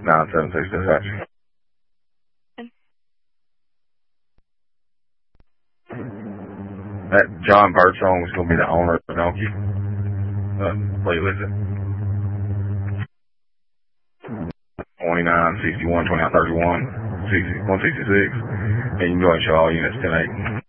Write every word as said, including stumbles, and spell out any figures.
nine seven six dispatch. That John Birdsong is going to be the owner of the donkey. Uh, wait, what is it? twenty-nine, sixty-one, twenty-nine, thirty-one, sixty, one sixty-six. And you can go ahead and show all units ten eight.